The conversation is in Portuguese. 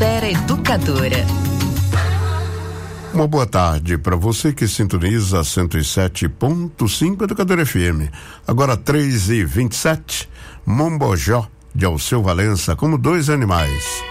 Esfera Educadora. Uma boa tarde para você que sintoniza 107.5 Educadora FM. Agora 3h27, Mombojó de Alceu Valença, como dois animais.